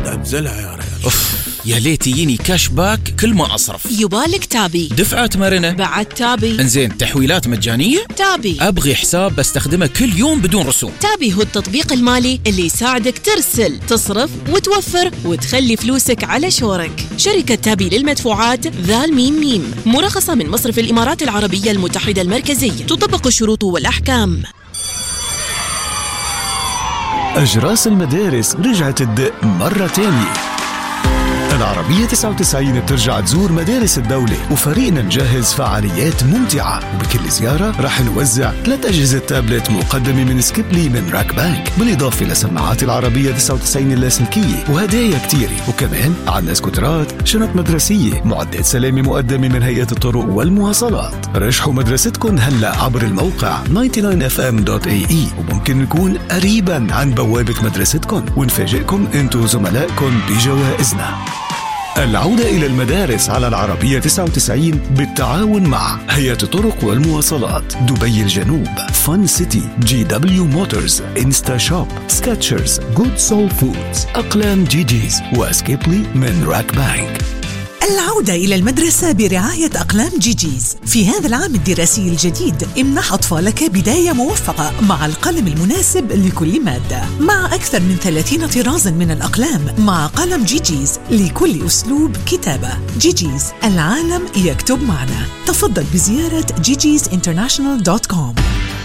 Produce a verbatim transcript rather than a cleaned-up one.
أنزلها يا رجل. أوف، يا ليت يجيني كاش باك كل ما أصرف. يبالك تابي، دفعات مرنة بعد تابي. انزين، تحويلات مجانية تابي. أبغي حساب بستخدمه كل يوم بدون رسوم. تابي هو التطبيق المالي اللي يساعدك ترسل، تصرف وتوفر وتخلي فلوسك على شورك. شركة تابي للمدفوعات ذا الميم ميم، مرخصة من مصرف الإمارات العربية المتحدة المركزية، تطبق الشروط والأحكام. أجراس المدارس رجعت تدق مرة تانية. العربية تسعة وتسعين بترجع تزور مدارس الدولة، وفريقنا نجهز فعاليات ممتعة، وبكل زيارة رح نوزع ثلاث أجهزة تابلت مقدمة من سكيبلي من راك بانك، بالإضافة لسماعات العربية تسعة وتسعين اللاسلكية وهدايا كتيرة. وكمان عنا سكوترات، شنط مدرسية، معدات سلامة مقدمة من هيئة الطرق والمواصلات. رشحوا مدرستكم هلأ عبر الموقع تسعة وتسعين إف إم دوت إيه إي، وممكن نكون قريبا عن بوابة مدرستكم ونفاجئكم انتو وزملائكم بجوائزنا. العودة إلى المدارس على العربية تسعة وتسعين بالتعاون مع هيئة الطرق والمواصلات، دبي الجنوب، فن سيتي، جي دبليو موتورز، انستا شوب، سكاتشرز، جود سول فودز، أقلام جي جيز، واسكيبلي من راك بانك. العودة إلى المدرسة برعاية أقلام جي جيز. في هذا العام الدراسي الجديد امنح أطفالك بداية موفقة مع القلم المناسب لكل مادة، مع أكثر من ثلاثين طرازا من الأقلام، مع قلم جي جيز لكل أسلوب كتابة. جي جيز، العالم يكتب معنا. تفضل بزيارة جي جيز انترناشنال دوت كوم.